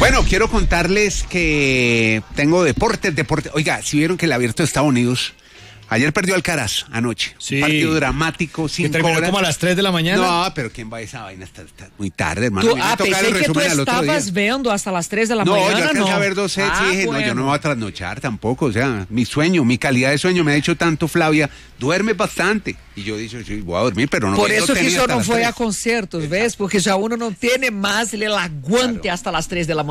Bueno, quiero contarles que tengo deportes. Oiga, si vieron que el Abierto de Estados Unidos ayer perdió Alcaraz anoche. Sí. Un partido dramático, 5 horas. Terminó como a las 3 de la mañana. No, pero ¿quién va a esa vaina? Está muy tarde, hermano. Pensé que tú estabas viendo hasta las 3 de la mañana. No, yo alcancé a ver 2 sets y dije, bueno. no, yo no me voy a trasnochar tampoco. O sea, mi sueño, mi calidad de sueño me ha dicho tanto, Flavia, duerme bastante. Y yo dije, sí, voy a dormir, pero no. Por eso que yo no fue fue a conciertos, ¿ves? Porque ya uno no tiene más el aguante hasta las 3 de la mañana.